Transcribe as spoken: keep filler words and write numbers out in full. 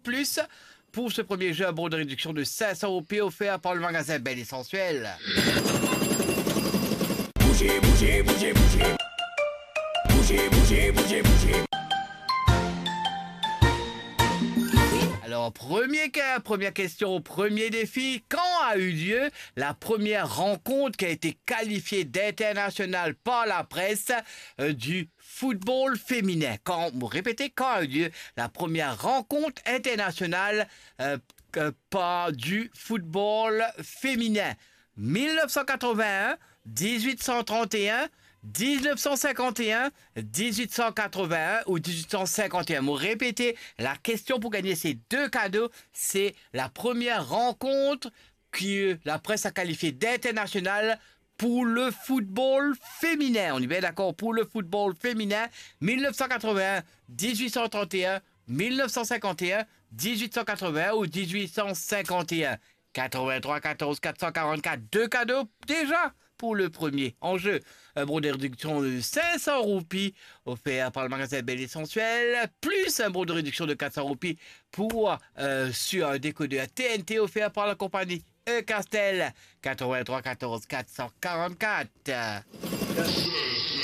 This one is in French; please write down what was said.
plus. Pour ce premier jeu, un bon de réduction de cinq cents roupies offert par le magasin Belle Essentiel. Bougez, bougez, bougez, bougez. Bougez, bougez, bougez, bougez. Alors, premier cas, première question, premier défi. Quand a eu lieu la première rencontre qui a été qualifiée d'internationale par la presse euh, du football féminin? Quand, vous répétez, quand a eu lieu la première rencontre internationale euh, euh, par du football féminin? mille neuf cent quatre-vingt-un, dix-huit cent trente et un, dix-neuf cent cinquante et un, dix-huit cent quatre-vingt-un ou dix-huit cent cinquante et un. Vous répétez, la question pour gagner ces deux cadeaux, c'est la première rencontre que la presse a qualifiée d'internationale pour le football féminin. On est bien d'accord, pour le football féminin, mille neuf cent quatre-vingt-un, dix-huit cent trente et un, mille neuf cent cinquante et un, dix-huit cent quatre-vingt-un ou dix-huit cent cinquante et un. quatre-vingt-trois quatorze quatre cent quarante-quatre, deux cadeaux déjà pour le premier en jeu. Un bon de réduction de cinq cents roupies offert par le magasin Belle Essentiel, plus un bon de réduction de quatre cents roupies pour euh, sur un décodeur T N T offert par la compagnie E-Castel. quatre-vingt-trois quatorze quatre cent quarante-quatre.